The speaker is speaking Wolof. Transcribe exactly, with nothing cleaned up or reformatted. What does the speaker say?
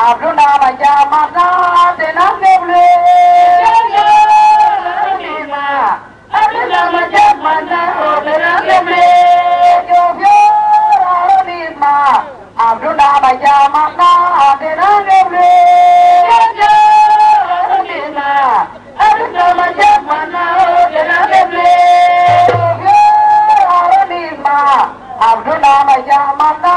Abduna Majamana, the Nangable, Abduna Majamana, the Nangable, Abduna Majamana, the Nangable, Abduna Majamana, the Nangable, Abduna Majamana.